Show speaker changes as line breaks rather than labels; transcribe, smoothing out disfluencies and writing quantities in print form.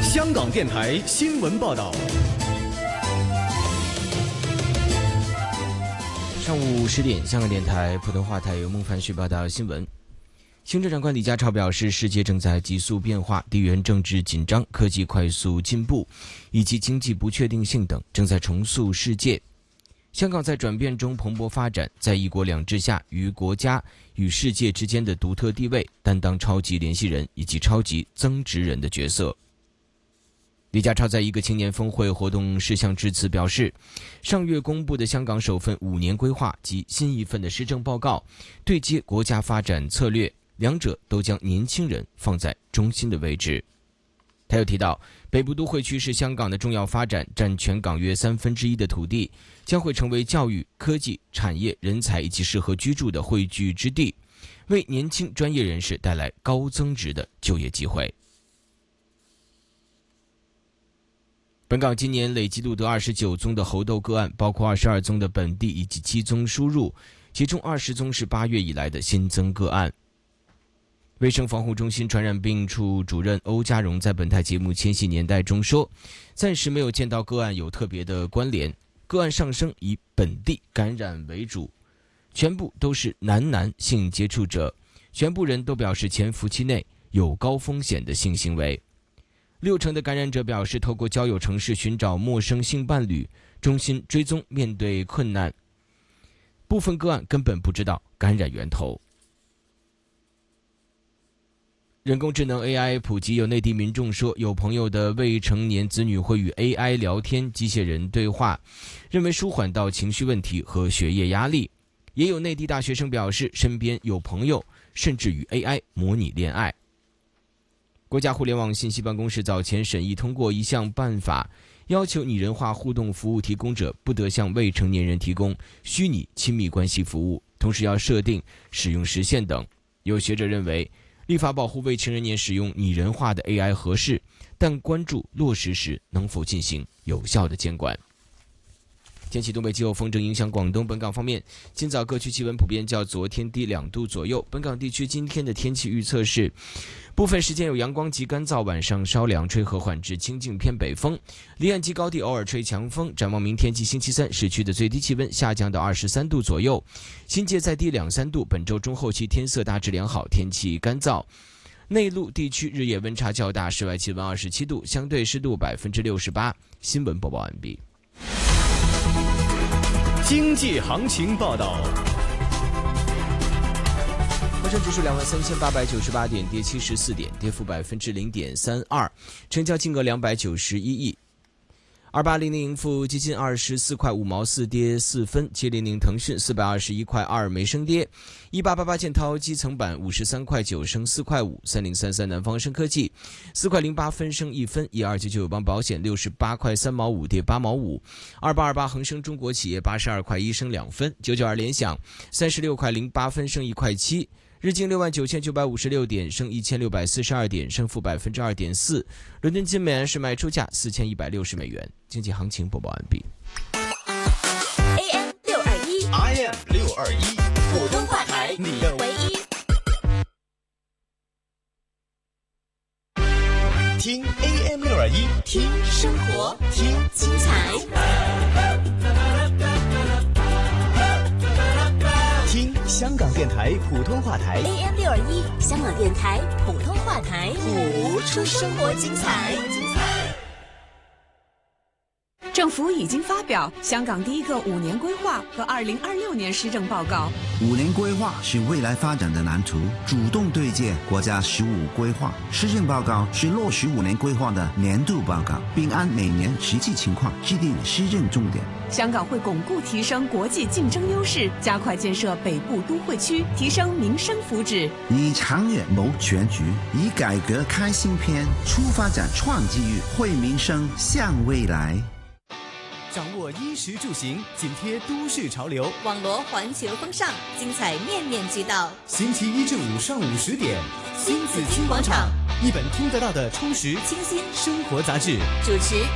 香港电台新闻报道。
上午10点，香港电台普通话台由孟凡旭报道新闻。行政长官李家超表示，世界正在急速变化，地缘政治紧张、科技快速进步以及经济不确定性等正在重塑世界。香港在转变中蓬勃发展，在一国两制下，于国家与世界之间的独特地位，担当超级联系人以及超级增值人的角色。李家超在一个青年峰会活动事项致辞表示，上月公布的香港首份5年规划及新一份的施政报告，对接国家发展策略，两者都将年轻人放在中心的位置。他又提到，北部都会区是香港的重要发展，占全港约1/3的土地，将会成为教育、科技、产业、人才以及适合居住的汇聚之地，为年轻专业人士带来高增值的就业机会。本港今年累计录得29宗的猴痘个案，包括22宗的本地以及7宗输入，其中20宗是8月以来的新增个案。卫生防护中心传染病处主任欧家荣在本台节目《千禧年代》中说，暂时没有见到个案有特别的关联，个案上升以本地感染为主，全部都是男性接触者，全部人都表示潜伏期内有高风险的性行为。60%的感染者表示透过交友程式寻找陌生性伴侣，中心追踪面对困难，部分个案根本不知道感染源头。人工智能 AI 普及，有内地民众说，有朋友的未成年子女会与 AI 聊天、机械人对话，认为舒缓到情绪问题和学业压力。也有内地大学生表示，身边有朋友甚至与 AI 模拟恋爱。国家互联网信息办公室早前审议通过一项办法，要求拟人化互动服务提供者不得向未成年人提供虚拟亲密关系服务，同时要设定使用时限等。有学者认为，立法保护未成年使用拟人化的 AI 合适，但关注落实时能否进行有效的监管。天气，东北季候风正影响广东本港方面，今早各区气温普遍较昨天低2度左右。本港地区今天的天气预测是，部分时间有阳光及干燥，晚上稍凉，吹和缓至清劲偏北风，离岸及高地偶尔吹强风。展望明天及星期三，市区的最低气温下降到23度左右，新界再低2-3度。本周中后期天色大致良好，天气干燥。内陆地区日夜温差较大，室外气温27度，相对湿度68%。新闻播报完毕。
经济行情报道。
沪深指数23898点，跌74点，跌幅0.32%，成交金额291亿。2800盈富基金24块5毛4，跌4分；700腾讯421块2没升跌；1888建滔基层板53块9升4块5；3033南方生科技4块08分升1分；1299友邦保险68块3毛5跌8毛5；2828恒生中国企业82块1升2分；992联想36块08分升1块7。日经69956点升1642点，升幅2.4%。伦敦金每安士卖出价4160美元。经济行情播报完毕。
AM 621
IM 621
普通话台，
你的
唯一。
听 AM 621，
听生活，
听
精彩。
听香港电台普通话台
AM 621香港电台普通话台，
谱
出生活精彩。
政府已经发表香港第一个5年规划和2026年施政报告。
5年规划是未来发展的蓝图，主动对接国家15规划。施政报告是落实5年规划的年度报告，并按每年实际情况制定施政重点。
香港会巩固提升国际竞争优势，加快建设北部都会区，提升民生福祉。
以长远谋全局，以改革开新篇，出发展创机遇，惠民生向未来。
掌握衣食住行，紧贴都市潮流，
网罗环球风尚，精彩面面俱到。
星期1至5上午10点，
新紫金广场，
一本听得到的充实
清新
生活杂志。
主持